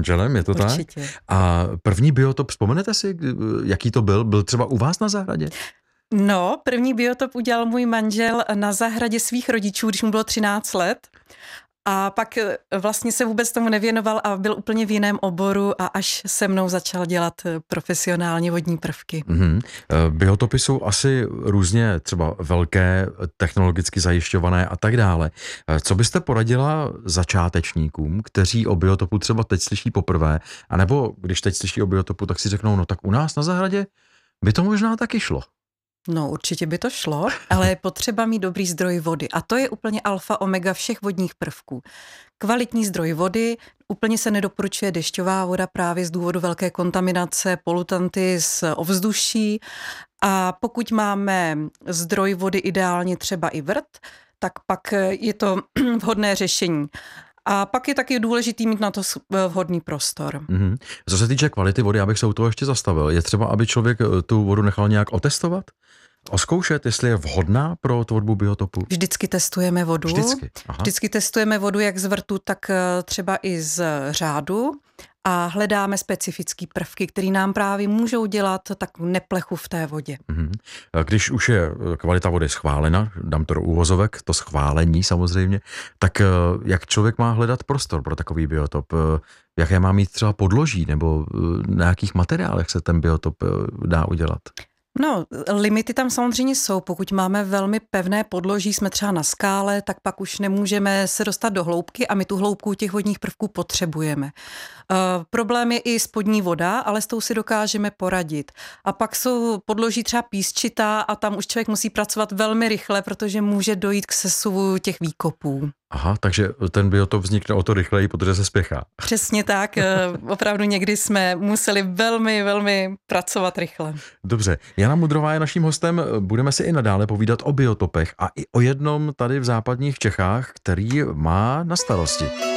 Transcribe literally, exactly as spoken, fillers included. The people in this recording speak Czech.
manželem, je to Určitě. tak? A první biotop, vzpomenete si, jaký to byl? Byl třeba u vás na zahradě? No, první biotop udělal můj manžel na zahradě svých rodičů, když mu bylo třináct let. A pak vlastně se vůbec tomu nevěnoval a byl úplně v jiném oboru a až se mnou začal dělat profesionálně vodní prvky. Mm-hmm. Biotopy jsou asi různě třeba velké, technologicky zajišťované a tak dále. Co byste poradila začátečníkům, kteří o biotopu třeba teď slyší poprvé, anebo když teď slyší o biotopu, tak si řeknou, no tak u nás na zahradě by to možná taky šlo. No určitě by to šlo, ale je potřeba mít dobrý zdroj vody a to je úplně alfa omega všech vodních prvků. Kvalitní zdroj vody, úplně se nedoporučuje dešťová voda právě z důvodu velké kontaminace, polutanty z ovzduší a pokud máme zdroj vody ideálně třeba i vrt, tak pak je to vhodné řešení. A pak je taky důležitý mít na to vhodný prostor. Mm-hmm. Co se týče kvality vody, abych se u toho ještě zastavil, je třeba, aby člověk tu vodu nechal nějak otestovat? Oskoušet, jestli je vhodná pro tvorbu biotopu? Vždycky testujeme vodu. Vždycky? Aha. Vždycky testujeme vodu jak z vrtu, tak třeba i z řádu a hledáme specifické prvky, které nám právě můžou dělat takovou neplechu v té vodě. Mhm. Když už je kvalita vody schválena, dám to do úvozovek, to schválení samozřejmě, tak jak člověk má hledat prostor pro takový biotop? Jaké má mít třeba podloží nebo na jakých materiálech se ten biotop dá udělat? No, limity tam samozřejmě jsou. Pokud máme velmi pevné podloží, jsme třeba na skále, tak pak už nemůžeme se dostat do hloubky a my tu hloubku těch vodních prvků potřebujeme. Uh, problém je i spodní voda, ale s tou si dokážeme poradit. A pak jsou podloží třeba písčitá a tam už člověk musí pracovat velmi rychle, protože může dojít k sesuvu těch výkopů. Aha, takže ten biotop vznikne o to rychleji, protože se spěchá. Přesně tak, opravdu někdy jsme museli velmi, velmi pracovat rychle. Dobře, Jana Mudrová je naším hostem, budeme si i nadále povídat o biotopech a i o jednom tady v západních Čechách, který má na starosti.